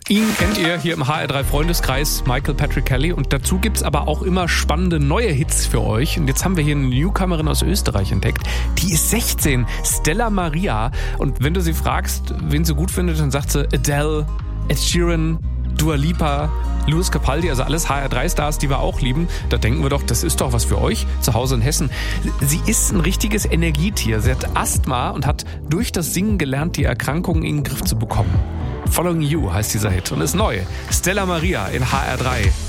Ihn kennt ihr hier im HR3 Freundeskreis, Michael Patrick Kelly. Und dazu gibt's aber auch immer spannende neue Hits für euch. Und jetzt haben wir hier eine Newcomerin aus Österreich entdeckt. Die ist 16, Stella Maria. Und wenn du sie fragst, wen sie gut findet, dann sagt sie Adele, Ed Sheeran, Dua Lipa, Lewis Capaldi, also alles HR3-Stars, die wir auch lieben. Da denken wir doch, das ist doch was für euch zu Hause in Hessen. Sie ist ein richtiges Energietier. Sie hat Asthma und hat durch das Singen gelernt, die Erkrankung in den Griff zu bekommen. Following You heißt dieser Hit und ist neu. Stella Maria in HR3.